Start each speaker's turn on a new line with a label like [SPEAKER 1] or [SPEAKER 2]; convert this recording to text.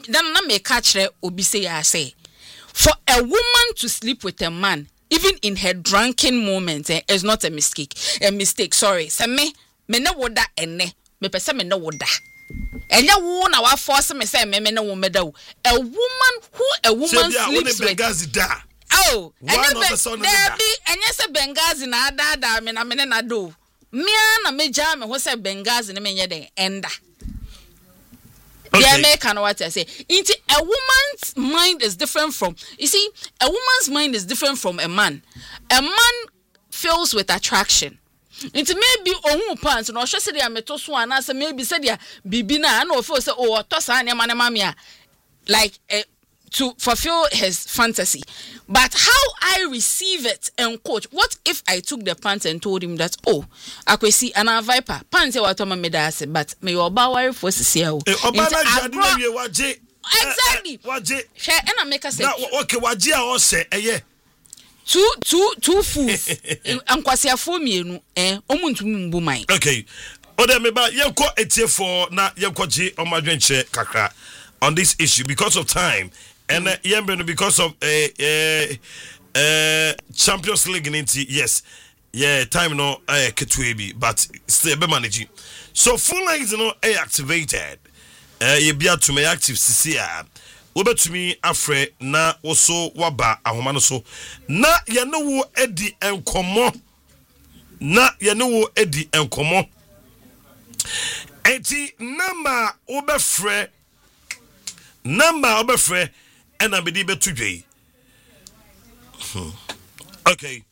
[SPEAKER 1] then na make catch obi say I say for a woman to sleep with a man even in her drunken moments is not a mistake. Sorry. Say me no woda ene. Me pese me no woda. Enya wo na wa force me say me no wo meda wo. A woman sleeps with. Oh, enya se Benghazi na ada me na me na do. Me na me jam me ho say Benghazi na me nye den enda. The American what I say. A woman's mind is different from. You see, a woman's mind is different from a man. A man feels with attraction. Into maybe ohu pants no hwe se dia meto so anase maybe se dia bibina na o feel say oh to sa ne mamia like to fulfill his fantasy. But how I receive it and coach, what if I took the pants and told him that, oh, akwesi ana viper pants e wato me da ase but me oba ware for sisi o exactly she na make us say
[SPEAKER 2] okay waje a o se eye
[SPEAKER 1] two fools ankwasiafo mienu omuntum mbu man.
[SPEAKER 2] Okay ode me ba yenko etiefo na yenkoje omadwenche kakra on this issue because of time and because of Champions League into yes time no ketwebi but still be managing so full lines no activated you be to me active CCR obetumi afre na woso waba ahoma no so na ye no wo edi enkomo enti number obefre and I believe it today. Okay.